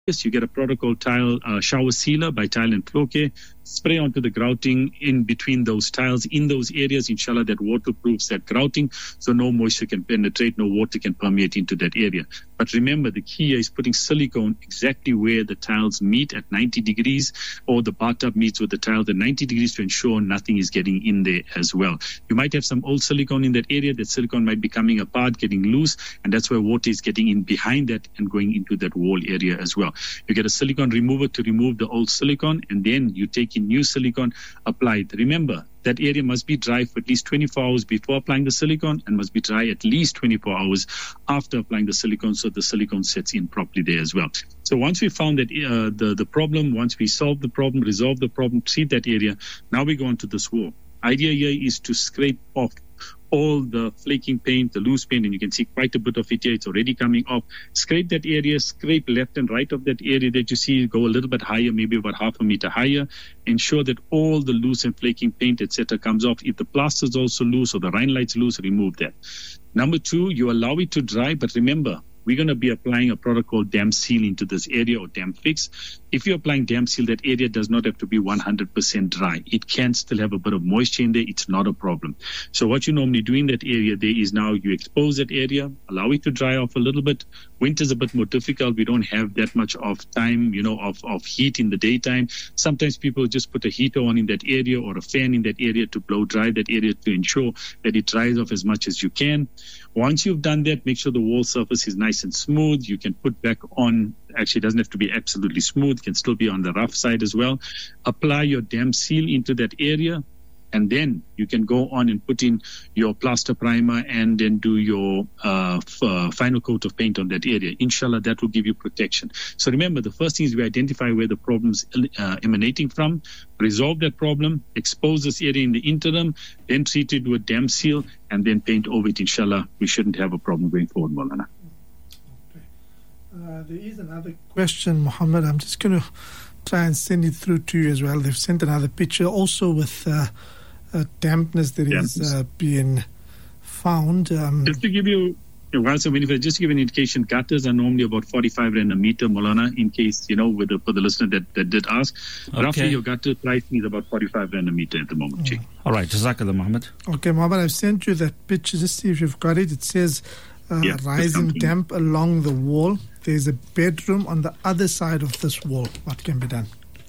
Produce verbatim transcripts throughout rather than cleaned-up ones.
Yes, you get a protocol tile uh, shower sealer by Tile and Floor Care. Spray onto the grouting in between those tiles in those areas. Inshallah, that waterproofs that grouting, so no moisture can penetrate, no water can permeate into that area. But remember, the key is putting silicone exactly where the tiles meet at ninety degrees, or the bathtub meets with the tiles at ninety degrees, to ensure nothing is getting in there as well. You might have some old silicone in that area. That silicone might be coming apart, getting loose, and that's where water is getting in behind that and going into that wall area as well. You get a silicone remover to remove the old silicone, and then you take in new silicone, apply it. Remember, that area must be dry for at least twenty-four hours before applying the silicone, and must be dry at least twenty-four hours after applying the silicone, so the silicone sets in properly there as well. So once we found that uh, the, the problem, once we solve the problem, resolve the problem, treat that area, now we go on to this wall. Idea here is to scrape off all the flaking paint, the loose paint, and you can see quite a bit of it here. It's already coming off. Scrape that area, scrape left and right of that area that you see, go a little bit higher, maybe about half a meter higher. Ensure that all the loose and flaking paint, et cetera, comes off. If the plaster is also loose or the Rhinelight's loose, remove that. Number two, you allow it to dry, but remember, we're going to be applying a product called Damp Seal into this area, or Damp Fix. If you're applying Damp Seal, that area does not have to be one hundred percent dry. It can still have a bit of moisture in there. It's not a problem. So what you normally do in that area there is, now you expose that area, allow it to dry off a little bit. Winter's a bit more difficult. We don't have that much of time, you know, of, of heat in the daytime. Sometimes people just put a heater on in that area, or a fan in that area, to blow dry that area, to ensure that it dries off as much as you can. Once you've done that, make sure the wall surface is nice and smooth. You can put back on, actually it doesn't have to be absolutely smooth, it can still be on the rough side as well. Apply your Damp Seal into that area, and then you can go on and put in your plaster primer, and then do your uh, f- uh, final coat of paint on that area. Inshallah, that will give you protection. So remember, the first thing is we identify where the problem's uh, emanating from, resolve that problem, expose this area in the interim, then treat it with Damp Seal, and then paint over it. Inshallah, we shouldn't have a problem going forward, Maulana. Okay. Uh, there is another question, Muhammad. I'm just going to try and send it through to you as well. They've sent another picture also with uh, uh, dampness that dampness. is uh, being found. Um, just to give you, just to give you an indication, gutters are normally about forty-five rand a meter, Maulana, in case, you know, with the, for the listener that, that did ask. Okay. Roughly, your gutter pricing is about forty-five rand a meter at the moment. Oh. All right, Jazakallah, Muhammad. Okay, Muhammad, I've sent you that picture. Just see if you've got it. It says uh, yeah, rising damp along the wall. There's a bedroom on the other side of this wall. What can be done?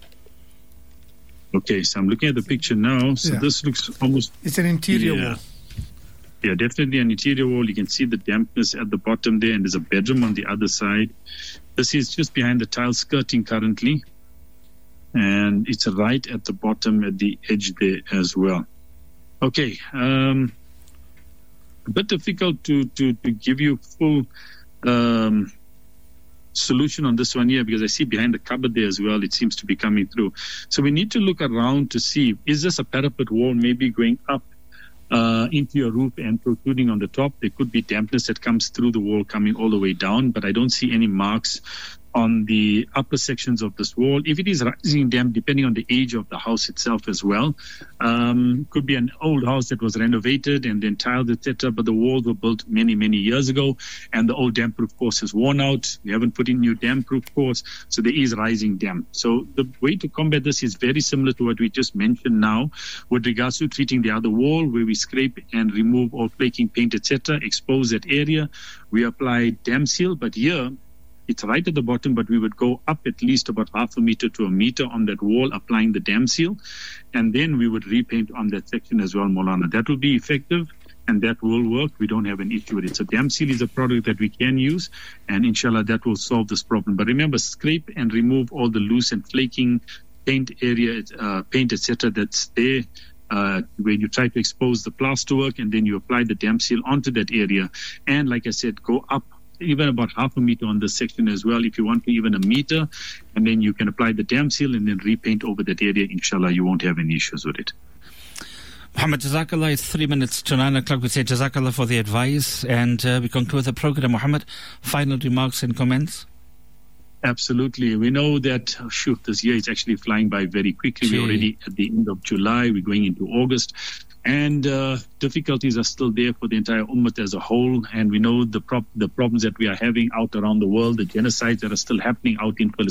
Okay, so I'm looking at the picture now. So yeah. This looks almost... It's an interior yeah. wall. Yeah, definitely an interior wall. You can see the dampness at the bottom there, and there's a bedroom on the other side. This is just behind the tile skirting currently, and it's right at the bottom at the edge there as well. Okay, um, a bit difficult to, to, to give you full um, solution on this one here, because I see behind the cupboard there as well, it seems to be coming through. So we need to look around to see, is this a parapet wall maybe going up Uh, into your roof and protruding on the top? There could be dampness that comes through the wall coming all the way down, but I don't see any marks on the upper sections of this wall. If it is rising damp, depending on the age of the house itself as well, um, could be an old house that was renovated and then tiled, et cetera, but the walls were built many, many years ago, and the old damp-proof course is worn out. We haven't put in new damp-proof course, so there is rising damp. So the way to combat this is very similar to what we just mentioned now with regards to treating the other wall, where we scrape and remove all flaking paint, et cetera, expose that area. We apply Damp Seal, but here it's right at the bottom, but we would go up at least about half a meter to a meter on that wall, applying the Damp Seal, and then we would repaint on that section as well, Maulana. That will be effective, and that will work. We don't have an issue with it. So Damp Seal is a product that we can use, and inshallah that will solve this problem. But remember, scrape and remove all the loose and flaking paint area, uh, paint, et cetera, that's there. Uh, where you try to expose the plasterwork, and then you apply the Damp Seal onto that area. And like I said, go up even about half a meter on this section as well, if you want to, even a meter, and then you can apply the Damp Seal and then repaint over that area. Inshallah, you won't have any issues with it. Muhammad, Jazakallah. It's three minutes to nine o'clock. We say Jazakallah for the advice, and uh, we conclude the program. Muhammad, final remarks and comments? Absolutely. We know that, oh, shoot, this year is actually flying by very quickly. Gee. We're already at the end of July. We're going into August. And uh, difficulties are still there for the entire Ummah as a whole. And we know the, prop- the problems that we are having out around the world, the genocides that are still happening out in Palestine.